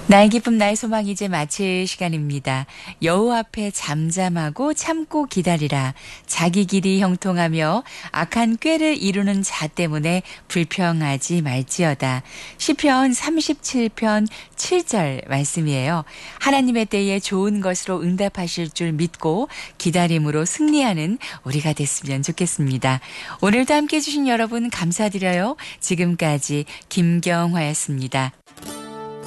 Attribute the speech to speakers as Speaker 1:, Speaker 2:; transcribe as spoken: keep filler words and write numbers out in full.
Speaker 1: 나의 기쁨 나의 소망 이제 마칠 시간입니다. 여호와 앞에 잠잠하고 참고 기다리라. 자기 길이 형통하며 악한 꾀를 이루는 자 때문에 불평하지 말지어다. 시편 삼십칠 편 칠 절 말씀이에요. 하나님의 때에 좋은 것으로 응답하실 줄 믿고 기다림으로 승리하는 우리가 됐으면 좋겠습니다. 오늘도 함께해 주신 여러분 감사드려요. 지금까지 김경화였습니다.